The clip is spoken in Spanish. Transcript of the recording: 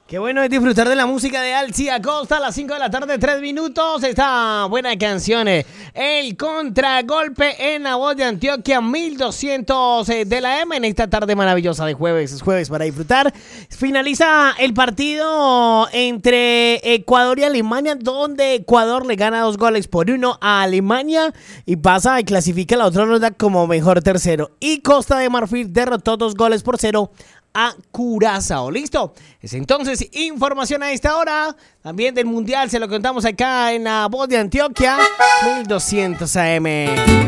Qué bueno es disfrutar de la música de Alci Acosta a las 5 de la tarde, 3 minutos. Esta buena canción, El Contragolpe en la voz de Antioquia, 1200 de la M en esta tarde maravillosa de jueves. Es jueves para disfrutar. Finaliza el partido entre Ecuador y Alemania, donde Ecuador le gana 2-1 a Alemania y pasa y clasifica a la otra ronda como mejor tercero. Y Costa de Marfil derrotó 2-0 a Curazao. ¿Listo? Es entonces información a esta hora. También del Mundial se lo contamos acá en la voz de Antioquia, 1200 AM.